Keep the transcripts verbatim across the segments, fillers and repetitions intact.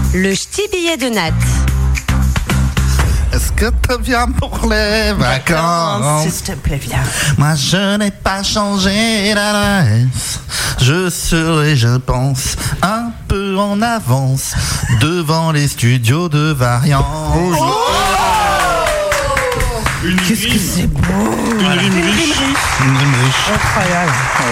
Le ch'ti billet de Nat. Est-ce que tu viens pour les vacances? S'il te plaît, viens. Moi je n'ai pas changé d'adresse. Je serai, je pense, un peu en avance devant les studios de Variant. Oh Une Qu'est-ce rime. que c'est beau. Une rime riche. Une rime riche. Incroyable.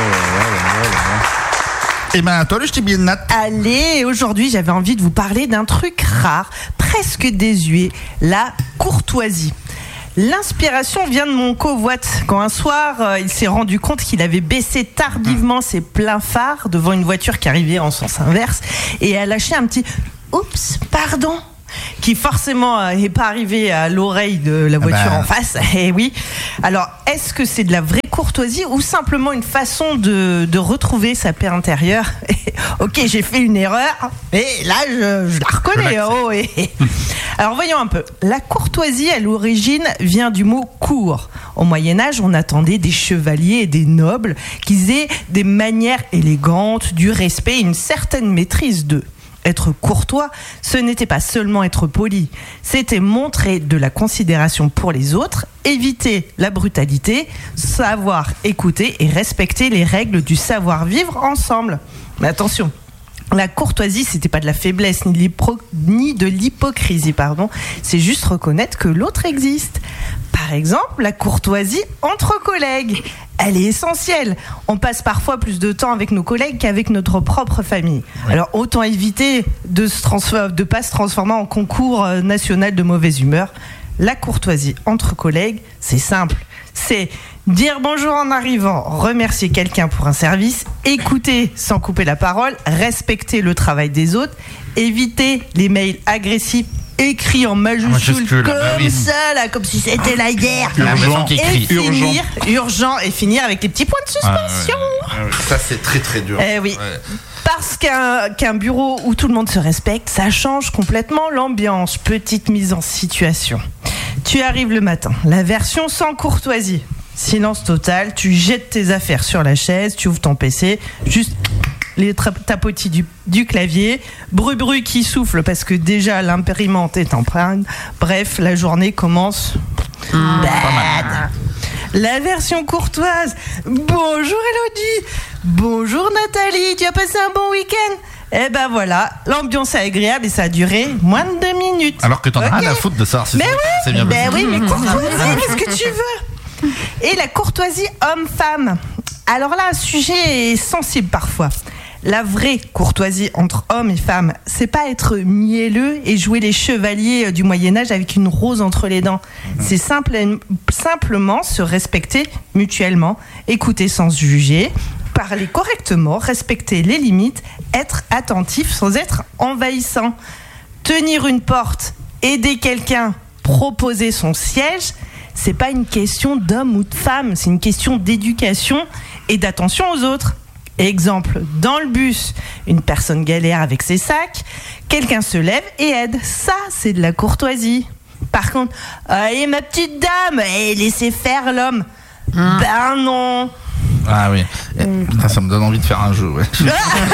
Et ben toi le ch'ti billet de Nat. Allez, aujourd'hui j'avais envie de vous parler d'un truc rare, presque désuet, la courtoisie. L'inspiration vient de mon covoit. Quand un soir, euh, il s'est rendu compte qu'il avait baissé tardivement ses pleins phares devant une voiture qui arrivait en sens inverse et a lâché un petit « Oups, pardon !» qui forcément n'est pas arrivé à l'oreille de la voiture bah. en face. Eh oui. Alors, est-ce que c'est de la vraie courtoisie ou simplement une façon de, de retrouver sa paix intérieure? Ok, j'ai fait une erreur, et là, je, je la reconnais. Oh, et, et. Alors, voyons un peu. La courtoisie, à l'origine, vient du mot « court ». Au Moyen-Âge, on attendait des chevaliers et des nobles qui aient des manières élégantes, du respect et une certaine maîtrise d'eux. Être courtois, ce n'était pas seulement être poli, c'était montrer de la considération pour les autres, éviter la brutalité, savoir écouter et respecter les règles du savoir-vivre ensemble. Mais attention, la courtoisie, c'était pas de la faiblesse ni de, l'hypo- ni de l'hypocrisie, pardon. C'est juste reconnaître que l'autre existe. Par exemple, la courtoisie entre collègues. Elle est essentielle. On passe parfois plus de temps avec nos collègues qu'avec notre propre famille. Oui. Alors autant éviter de ne transfor- de pas se transformer en concours national de mauvaise humeur. La courtoisie entre collègues, c'est simple. C'est dire bonjour en arrivant, remercier quelqu'un pour un service, écouter sans couper la parole, respecter le travail des autres, éviter les mails agressifs écrit en majuscule, majuscule comme bah oui. ça, là, comme si c'était la guerre. Urgent. Et Urgent. finir, urgent, et finir avec les petits points de suspension. Ah, ouais, ouais. Ça c'est très très dur. Eh oui. Ouais. Parce qu'un, qu'un bureau où tout le monde se respecte, ça change complètement l'ambiance. Petite mise en situation. Tu arrives le matin, la version sans courtoisie. Silence total, tu jettes tes affaires sur la chaise, tu ouvres ton P C, juste les tra- tapotis du, du clavier, bru-bru qui souffle parce que déjà l'imprimante est en panne. Bref, la journée commence mmh, bad. La version courtoise. Bonjour Elodie. Bonjour Nathalie. Tu as passé un bon week-end? Eh ben voilà, l'ambiance est agréable et ça a duré moins de deux minutes. Alors que t'en as okay. rien à foutre de ça. Si mais c'est, oui, c'est bien ben passé. oui, mais courtoisie, qu'est-ce que tu veux? Et la courtoisie homme-femme. Alors là, un sujet est sensible parfois. La vraie courtoisie entre hommes et femmes, c'est pas être mielleux et jouer les chevaliers du Moyen-Âge avec une rose entre les dents. C'est simple, simplement se respecter mutuellement, écouter sans juger, parler correctement, respecter les limites, être attentif sans être envahissant. Tenir une porte, aider quelqu'un, proposer son siège, c'est pas une question d'homme ou de femme, c'est une question d'éducation et d'attention aux autres. Exemple, dans le bus, une personne galère avec ses sacs, quelqu'un se lève et aide. Ça, c'est de la courtoisie. Par contre, allez ma petite dame, eh, laissez faire l'homme. Mmh. Ben non. Ah oui. Mmh. Putain, ça me donne envie de faire un jeu. Ouais. C'est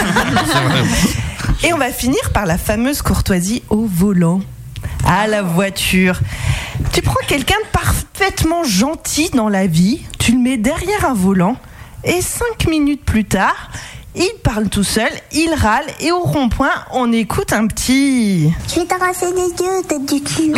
vrai. Et on va finir par la fameuse courtoisie au volant. À la voiture. Tu prends quelqu'un de parfaitement gentil dans la vie, tu le mets derrière un volant. Et cinq minutes plus tard, il parle tout seul, il râle et au rond-point, on écoute un petit... Je vais t'arracher les yeux, tête du cul.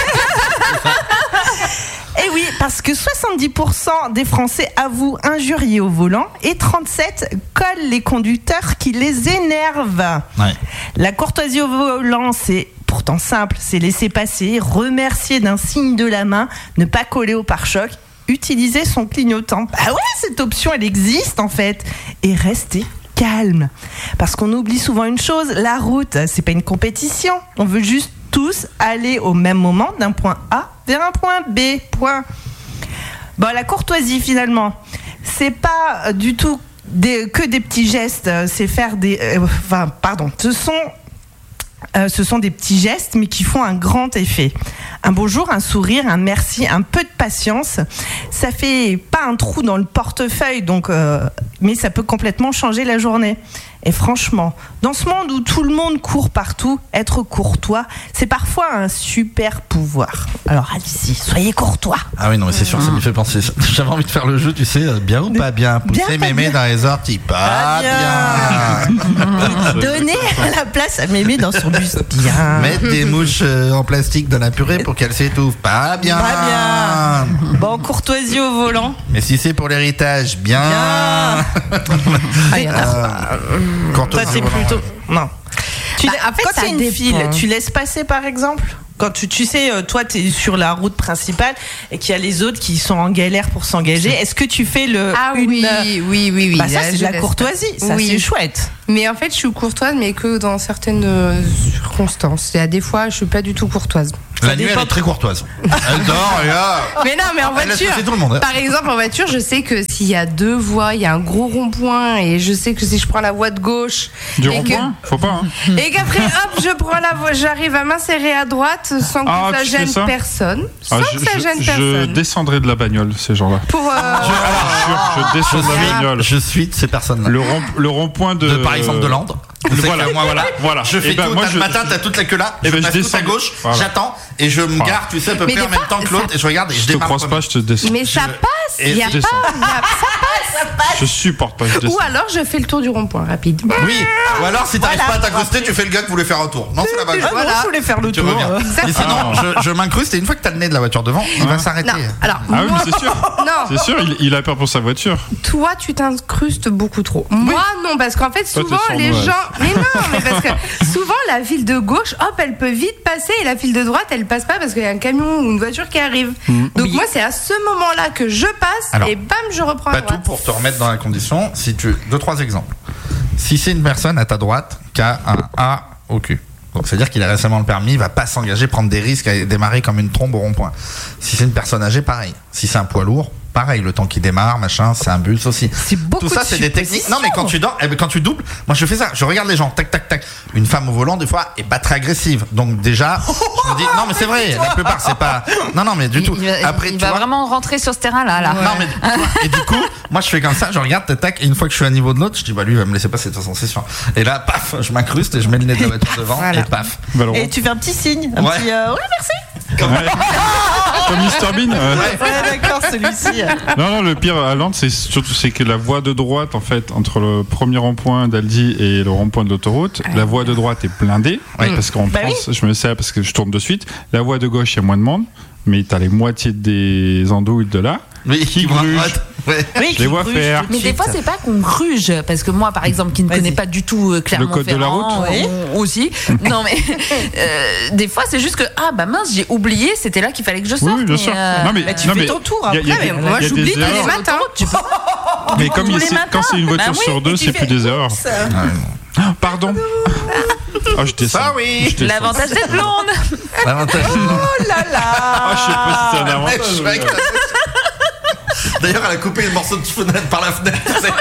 Et oui, parce que soixante-dix pour cent des Français avouent injurier au volant et trente-sept pour cent collent les conducteurs qui les énervent. Ouais. La courtoisie au volant, c'est pourtant simple, c'est laisser passer, remercier d'un signe de la main, ne pas coller au pare-choc, utiliser son clignotant. Bah ouais, cette option, elle existe en fait. Et rester calme. Parce qu'on oublie souvent une chose, la route, c'est pas une compétition. On veut juste tous aller au même moment d'un point A vers un point B. Point. Bon, la courtoisie finalement, c'est pas du tout des, que des petits gestes, c'est faire des... Euh, enfin, pardon, ce sont... Euh, ce sont des petits gestes, mais qui font un grand effet. Un bonjour, un sourire, un merci, un peu de patience. Ça fait pas un trou dans le portefeuille, donc, euh, mais ça peut complètement changer la journée. Et franchement, dans ce monde où tout le monde court partout, être courtois, c'est parfois un super pouvoir. Alors allez-y, soyez courtois. Ah oui, non, mais c'est sûr, ça me fait penser. J'avais envie de faire le jeu, tu sais, bien ou pas bien. Pousser mémé dans les orties, pas bien. bien. Donner la place à mémé dans son bus, bien. Mettre des mouches euh, en plastique dans la purée pour qu'elle s'étouffe, pas bien. Pas bien. Bon, courtoisie au volant. Mais si c'est pour l'héritage, bien. Bien. Ah, y en a Euh, Quand Toi, c'est plutôt. Non. Tu Bah, la- en fait, quand ça c'est une dépend. file, tu laisses passer par exemple. Quand tu, tu sais, euh, toi, tu es sur la route principale et qu'il y a les autres qui sont en galère pour s'engager, est-ce que tu fais le. Ah une, oui, euh, oui, oui, oui. Bah, ça, Là, c'est je de la laisse courtoisie. pas. Ça, Oui. c'est chouette. Mais en fait, je suis courtoise, mais que dans certaines euh, circonstances. Il y a des fois, je suis pas du tout courtoise. La nuit, elle est très courtoise. Elle dort, et là. Mais non, mais en Elle laisse voiture. passer tout le monde, hein. Par exemple, en voiture, je sais que s'il y a deux voies, il y a un gros rond-point, et je sais que si je prends la voie de gauche, Du et que- rond-point Faut pas, hein. et qu'après, hop, je prends la voie, j'arrive à m'insérer à droite sans que Ah, ça tu fais gêne ça personne. Sans Ah, que je, ça je- gêne je personne. descendrai de la bagnole, ces gens-là. Pour, euh, Je, je descends de la bagnole. Je suis de ces personnes-là. Le rond, le rond-point de, De, par exemple, de Londres. Le- Vous savez voilà, que moi, voilà. voilà. Je fais Eh ben, tout. moi, T'as je- le matin, t'as toute la queue là. Eh Je ben, je passe tout descends. à gauche. Voilà. J'attends et je me Voilà. gare, tu sais, à peu Mais près en des même fois, temps que l'autre. ça- Et je regarde et je Je te démarre. croise pas, je te descends. mais ça je- passe, et il y a je descends. pas, il y a- ça passe. Je supporte pas, je descends. Ou alors, je fais le tour du rond-point rapide. Oui. Ou alors, si t'arrives Voilà. pas à t'accoster, tu fais le gars que vous voulez faire un tour. Non, c'est la bague. Ah non, Voilà. je voulais faire le Tu tour. reviens. Mais sinon, je, je m'incruste et une fois que t'as le nez de la voiture devant, il va s'arrêter. Non, alors, Ah oui, moi, mais c'est sûr. non, C'est sûr, il, il a peur pour sa voiture. toi, tu t'incrustes beaucoup trop. Moi, non, parce qu'en fait, Toi, t'es souvent, les sournoise. gens. Mais non, mais parce que souvent, la file de gauche, hop, elle peut vite passer et la file de droite, elle passe pas parce qu'il y a un camion ou une voiture qui arrive. Donc, moi, c'est à ce moment-là que je passe Alors, et bam, je reprends à Pas tout droite. pour te remettre dans la condition. Si tu deux trois exemples. Si c'est une personne à ta droite qui a un A au cul. Donc c'est-à-dire qu'il a récemment le permis, il va pas s'engager, prendre des risques, à démarrer comme une trombe au rond-point. Si c'est une personne âgée, pareil. Si c'est un poids lourd, pareil, le temps qu'il démarre, machin, c'est un bus aussi. C'est beaucoup Tout ça, de c'est des techniques. Non, mais quand tu dors, eh ben, quand tu doubles, moi je fais ça. Je regarde les gens, tac, tac, tac. Une femme au volant, des fois, est pas très agressive. Donc déjà, je me dis, non, mais c'est vrai, la plupart, c'est pas. Non, non, mais du Il, tout. il va, Après, il tu va vois, vraiment rentrer sur ce terrain-là. Là. non, mais, tu vois, et du coup, moi je fais comme ça, je regarde, tac, tac, et une fois que je suis à niveau de l'autre, je dis, bah lui, il va me laisser passer, de toute façon, c'est sûr. Et là, paf, je m'incruste et je mets le nez de la voiture devant, Voilà. et paf. Bah, alors, Et tu fais un petit signe, un Ouais. petit. euh, ouais, merci. ouais. Comme mister Bean. ouais. Ouais, d'accord, celui-ci. Non, non, le pire à Londres, c'est surtout c'est que la voie de droite, en fait, entre le premier rond-point d'Aldi et le rond-point de l'autoroute, la voie de droite est blindée. Parce qu'en Bah France, je me sais parce que je tourne de suite. La voie de gauche, il y a moins de monde, mais t'as les moitiés des andouilles de là. Oui, Qui vont à gruge. droite. Ouais. Oui, Je qui les vois gruge faire. tout de Mais des suite. fois, c'est pas qu'on gruge, parce que moi, par exemple, qui ne Vas-y. connais pas du tout euh, Clermont-Ferrand, Le code de la route. euh, Oui. on- aussi. Non, mais euh, des fois, c'est juste que ah bah mince, j'ai oublié, c'était là qu'il fallait que je Oui, sorte. oui, bien mais, sûr. euh, non, mais, bah, tu non, fais mais ton tour il y a- il y a après, des- mais il y a moi, des j'oublie tous les erreurs. matins. Tu peux- Mais comme il tous les c'est- matins. quand c'est une voiture Bah oui, sur deux, et tu c'est fais, plus des erreurs. oups. Ah, pardon. Ah, je descends. Ça, oui. Je descends. L'avantage d'être blonde. L'avantage. Oh là là. Ah, je sais pas si c'est un Ouais, avantage. je suis avec la- D'ailleurs, elle a coupé le morceau de fenêtre par la fenêtre. tu sais.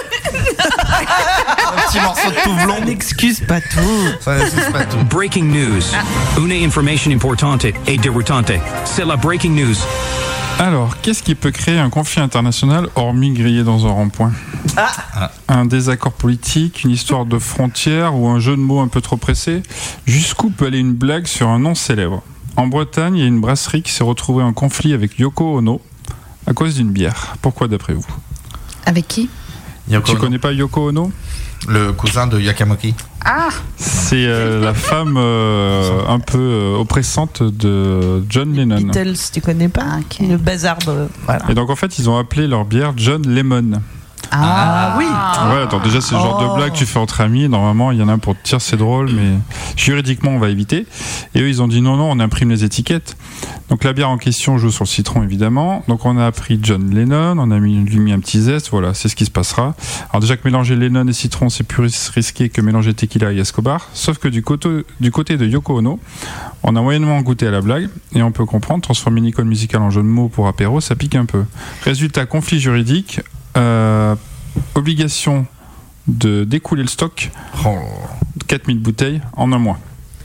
Un petit morceau de tout blond. Ça n'excuse pas tout. Ça n'existe pas tout. Breaking news. Una information importante et déroutante. C'est la breaking news. Alors, qu'est-ce qui peut créer un conflit international hormis griller dans un rond-point? Un désaccord politique, une histoire de frontière ou un jeu de mots un peu trop pressé? Jusqu'où peut aller une blague sur un nom célèbre? En Bretagne, il y a une brasserie qui s'est retrouvée en conflit avec Yoko Ono à cause d'une bière. Pourquoi d'après vous? Avec qui? Yoko Tu Ono, connais pas Yoko Ono? le cousin de Yakamoki. Ah, C'est euh, la femme euh, un peu euh, oppressante de John Lennon. Beatles, tu connais pas Ah, ok. Le bazar de. Voilà. Et donc en fait, ils ont appelé leur bière John Lemon. Ah, oui. Ouais, attends, déjà c'est le genre Oh. de blague que tu fais entre amis. Normalement, il y en a un pour te dire c'est drôle, mais juridiquement on va éviter. Et eux, ils ont dit non, non, on imprime les étiquettes. Donc la bière en question joue sur le citron évidemment. Donc on a appris John Lennon, on a mis, lui mis un petit zeste. Voilà, c'est ce qui se passera. Alors déjà que mélanger Lennon et citron, c'est plus ris- risqué que mélanger tequila et Escobar. Sauf que du côté, du côté de Yoko Ono, on a moyennement goûté à la blague et on peut comprendre. Transformer une icône musicale en jeu de mots pour apéro, ça pique un peu. Résultat, conflit juridique. Euh, obligation de d'écouler le stock, Oh. quatre mille bouteilles en un mois.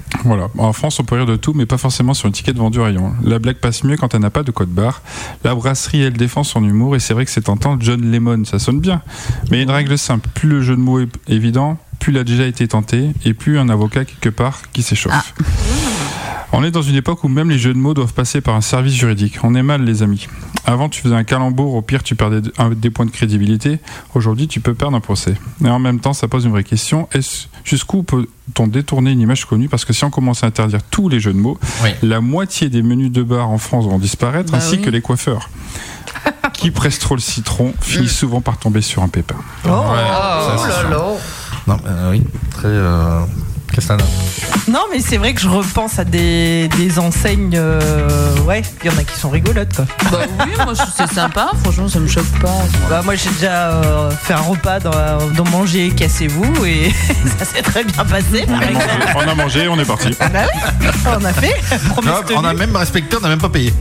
Voilà. En France, on peut rire de tout, mais pas forcément sur une étiquette vendue au rayon. La blague passe mieux quand elle n'a pas de code barre. La brasserie, elle défend son humour, et c'est vrai que c'est tentant. John Lemon, ça sonne bien. Mais il y a une règle simple. Plus le jeu de mots est évident, plus il a déjà été tenté, et plus un avocat quelque part qui s'échauffe. Ah. On est dans une époque où même les jeux de mots doivent passer par un service juridique. On est mal, les amis. Avant, tu faisais un calembour, au pire, tu perdais des points de crédibilité. Aujourd'hui, tu peux perdre un procès. Et en même temps, ça pose une vraie question. Est-ce, jusqu'où peut-on détourner une image connue ? Parce que si on commence à interdire tous les jeux de mots, oui. la moitié des menus de bar en France vont disparaître, bah ainsi oui. que les coiffeurs. Qui presse trop le citron finit souvent par tomber sur un pépin. Oh, ouais, oh, oh là là. Non, euh, oui, très... Euh... Qu'est-ce que ça donne ? Non, mais c'est vrai que je repense à des, des enseignes. Euh, ouais, il y en a qui sont rigolotes, quoi. Bah oui, moi c'est sympa, franchement, ça me choque pas. Bah, moi j'ai déjà euh, fait un repas dans, dans Manger, cassez-vous, et ça s'est très bien passé. On a, mangé, on a mangé, on est parti. Ah bah oui, on a fait. Non, on a même respecté, on n'a même pas payé.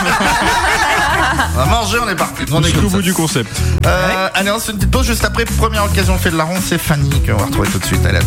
On a mangé, on est parti. On est au bout du concept. Euh, allez, on se fait une petite pause juste après. Première occasion fait de la ronde, c'est Fanny qu'on va retrouver tout de suite. Allez,